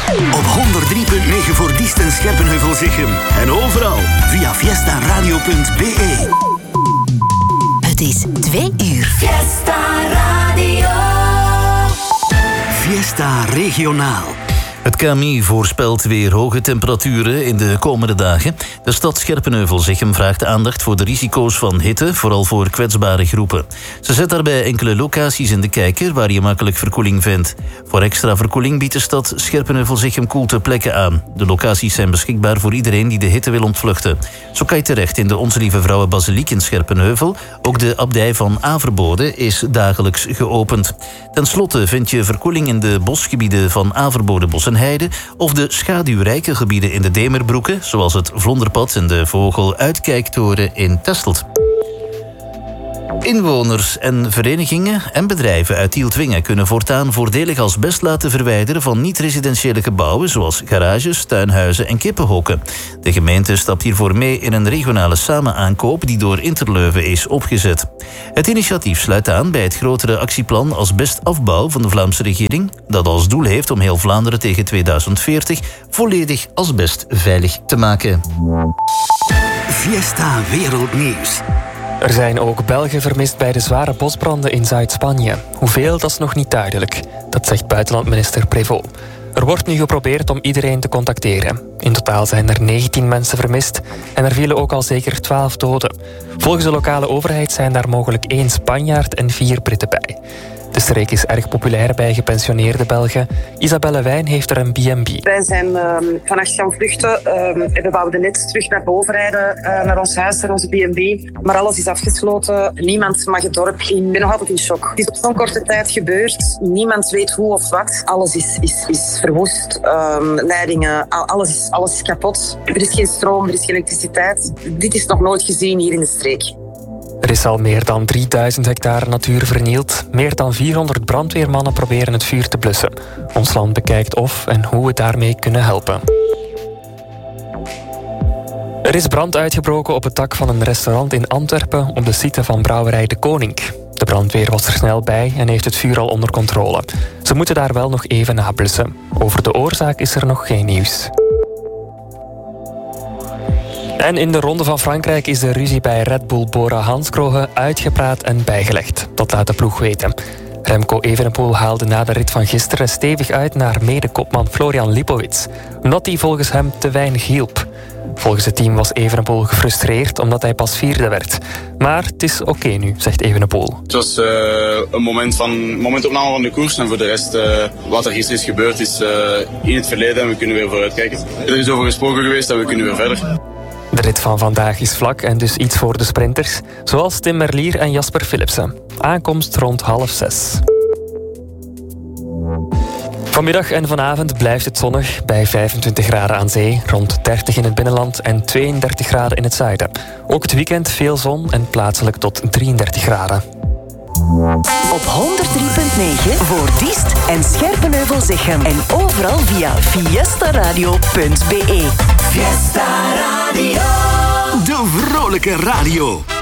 Op 103.9 voor Diest en Scherpenheuvel-Zichem. En overal via fiestaradio.be. Het is 2 uur. Fiesta Radio. Fiesta Regionaal. Het KMI voorspelt weer hoge temperaturen in de komende dagen. De stad Scherpenheuvel-Zichem vraagt aandacht voor de risico's van hitte, vooral voor kwetsbare groepen. Ze zet daarbij enkele locaties in de kijker waar je makkelijk verkoeling vindt. Voor extra verkoeling biedt de stad Scherpenheuvel-Zichem koelte plekken aan. De locaties zijn beschikbaar voor iedereen die de hitte wil ontvluchten. Zo kan je terecht in de Onze Lieve Vrouwenbasiliek in Scherpenheuvel. Ook de abdij van Averbode is dagelijks geopend. Ten slotte vind je verkoeling in de bosgebieden van Averbode, Bos en Heide of de schaduwrijke gebieden in de Demerbroeken, zoals het Vlonderpad en de Vogeluitkijktoren in Testelt. Inwoners en verenigingen en bedrijven uit Tieltwingen kunnen voortaan voordelig asbest laten verwijderen van niet-residentiële gebouwen zoals garages, tuinhuizen en kippenhokken. De gemeente stapt hiervoor mee in een regionale samenaankoop die door Interleuven is opgezet. Het initiatief sluit aan bij het grotere actieplan asbestafbouw van de Vlaamse regering, dat als doel heeft om heel Vlaanderen tegen 2040 volledig asbestveilig te maken. Fiesta Wereldnieuws. Er zijn ook Belgen vermist bij de zware bosbranden in Zuid-Spanje. Hoeveel, dat is nog niet duidelijk. Dat zegt buitenlandminister Prévost. Er wordt nu geprobeerd om iedereen te contacteren. In totaal zijn er 19 mensen vermist en er vielen ook al zeker 12 doden. Volgens de lokale overheid zijn daar mogelijk 1 Spanjaard en 4 Britten bij. De streek is erg populair bij gepensioneerde Belgen. Isabelle Wijn heeft er een B&B. Wij zijn vannacht gaan vluchten. We wouden net terug naar boven rijden, naar ons huis, naar onze B&B. Maar alles is afgesloten. Niemand mag het dorp in. Ik ben nog altijd in shock. Het is op zo'n korte tijd gebeurd. Niemand weet hoe of wat. Alles is verwoest. Leidingen, alles is kapot. Er is geen stroom, er is geen elektriciteit. Dit is nog nooit gezien hier in de streek. Er is al meer dan 3000 hectare natuur vernield. Meer dan 400 brandweermannen proberen het vuur te blussen. Ons land bekijkt of en hoe we daarmee kunnen helpen. Er is brand uitgebroken op het dak van een restaurant in Antwerpen op de site van brouwerij De Koning. De brandweer was er snel bij en heeft het vuur al onder controle. Ze moeten daar wel nog even nablussen. Over de oorzaak is er nog geen nieuws. En in de Ronde van Frankrijk is de ruzie bij Red Bull Bora Hansgrohe uitgepraat en bijgelegd. Dat laat de ploeg weten. Remco Evenepoel haalde na de rit van gisteren stevig uit naar mede-kopman Florian Lipowitz, omdat hij volgens hem te weinig hielp. Volgens het team was Evenepoel gefrustreerd omdat hij pas 4e werd. Maar het is oké nu, zegt Evenepoel. Het was een momentopname van de koers en voor de rest wat er gisteren is gebeurd is in het verleden en we kunnen weer vooruitkijken. Er is over gesproken geweest en we kunnen weer verder. De rit van vandaag is vlak en dus iets voor de sprinters, zoals Tim Merlier en Jasper Philipsen. Aankomst rond 5:30. Vanmiddag en vanavond blijft het zonnig bij 25 graden aan zee, rond 30 in het binnenland en 32 graden in het zuiden. Ook het weekend veel zon en plaatselijk tot 33 graden. Op 103.9 voor Diest en Scherpenheuvel-Zichem. En overal via fiestaradio.be. Fiesta Radio. De vrolijke radio.